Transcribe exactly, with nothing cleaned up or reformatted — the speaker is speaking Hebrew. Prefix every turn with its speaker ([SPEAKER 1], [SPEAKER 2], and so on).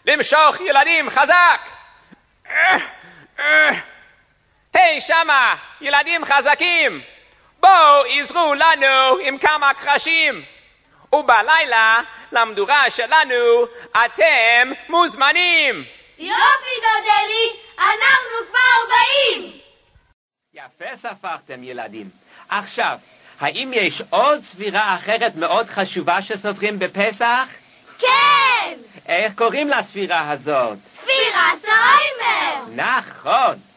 [SPEAKER 1] למשוך ילדים חזק! היי שמה, ילדים חזקים! בואו עזרו לנו עם כמה קרשים! ובלילה למדורה שלנו אתם מוזמנים!
[SPEAKER 2] יופי דודלי, אנחנו כבר באים!
[SPEAKER 3] יפה ספרתם ילדים. עכשיו, האם יש עוד ספירה אחרת מאוד חשובה שסופרים בפסח?
[SPEAKER 2] כן!
[SPEAKER 3] איך קוראים לספירה הזאת?
[SPEAKER 2] ספירת העומר!
[SPEAKER 3] נכון!